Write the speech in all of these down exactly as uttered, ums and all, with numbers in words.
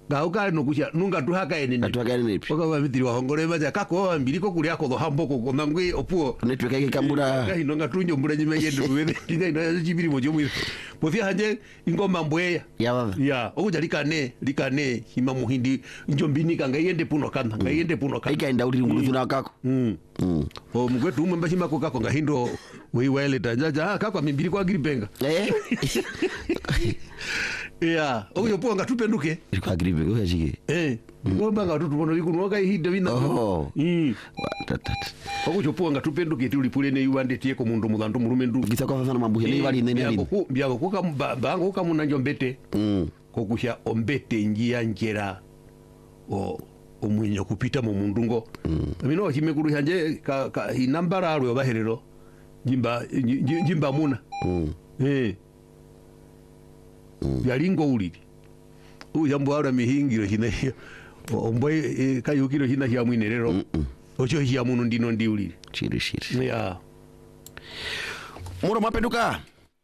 Gauka no kushia nunga tuhaka ene ni. Tuhaka ene ni. Oka wabitiri wa hongore maja kako mbiriko kuri ako hamboko ko nangwe opuo. Network yake kambura. Ka hinonga tunyo mbura nyime yende wethe. Ndina ina chibiri mojo mu. Bofia hanje ingoma mbweya. Ya baba. Ya, okuja likane, likane hima muhindi njombini kanga yende puno kana, nga yende puno kana. Ika enda uri nguruzuna kako. Mm. Mm. O mugwetu umwe mbashima ko kako nga hindo weiwele tajaja kako mimbiri kwa gripenga. Eh. Ya, okuja puo nga tupenduke. Kwa gripenga ukashike. Eh. Ngomba nga tutu bono ikuno ka hide bina. Oh. Mm. Tatat. Okuja puo nga tupenduke tuli pule ne yuande tie ko mundu mudantu murume ndu. Gisa kwa sana mambuhe ne bali ne ne. Ku byago kuka bango kuka munanjo mbete. Mm. Kokusha ombete njia njera o omwinyo kupita mu mundungo. Mm. Mino kimekuru hanje ka, ka inambara alwe baherero. Jimba jimba muna. Mm. Eh. Mm. Yalingo uliri. Ujambo ara mihingiro hina omboy e, kayukiro hina hya mwinerero. Mm -mm. Ocho hya munu ndino ndi uliri. Chiri chiri. Ya. Moro mapenduka.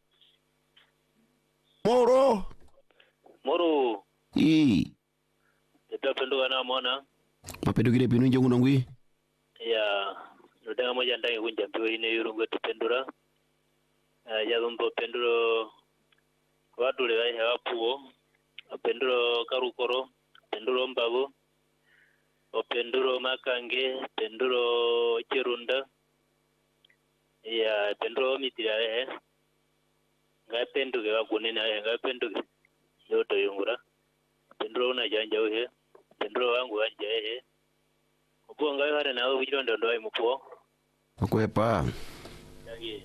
Moro. Moro. Ii. Teta penduka na mwana. Mapendukire pinu nje kuno ngwi. Ya. Nodanga moja ndange kunja mpiwa ine yurungu tupendura. Uh, Jazumbo penduro watu le wai hawapuo. Penduro karukoro. Penduro mbago. Penduro makange. Penduro chirunda. Ya. Penduro mitira eh. Ngai penduke wakunene eh. Ngai penduke. Yoto yungura. Penduro una janja uhe. Penduro wangu wanja ehe. Upuo ngai hare na uwe wijirondo ndo wai mupuo. Okwepa. Yagi.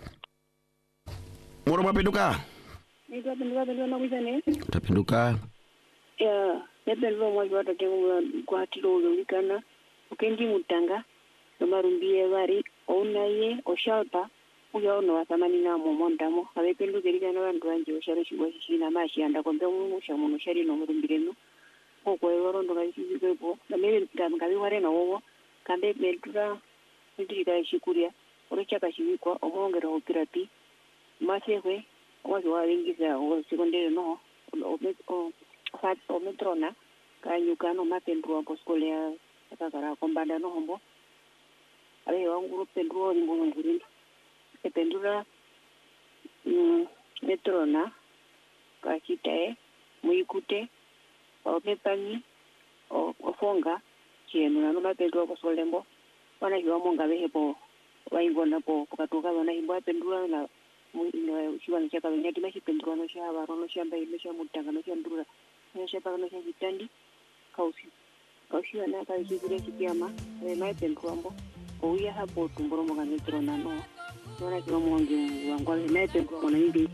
Moro mapenduka. Nito penduka penduka na kujane. Utapenduka. Ya. Nependuka mwaji wata kengu kwa hatilo ulikana. Ukendi mutanga. Nomarumbie wari. Ouna ye. Oshalpa. Uya ono wasamani na momondamo abe pelu gerika na bantu banje osharo shigwa shina mashi anda kombe mu shamuno shari no murumbireno oko yoro ndo kayisibepo na mebe ngabi ware na wowo kambe metura ndika shikuria orocha kashibikwa omongero opirati masehwe wazi walingiza o sekondere no o fat o metrona kanyuka no mapendu wa poskolea akakara kombanda no hombo abe wangu pendu ni mbongurino Pendura mm, metrona kakitae muikute opepani o ofonga chenu na noma pendura ko solembo wana hiwa monga behepo waingona po pokatoka wana himba pendura na mu shiwa nchaka nyati mashi pendura no shaba rono shamba ile sha mutanga no shandura no shaba no shitandi kausi kausi na kausi gure kiama e mai pendura mbo oya hapo tumboro monga metrona no Wana kilo mwangi wangu wale nete kwa wana hivi.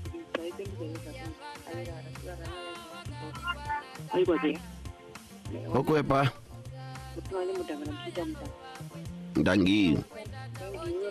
Aigwa te. Okwepa. Kutuwa ni mutanga na mshita mutanga. Ndangi. Ndangi.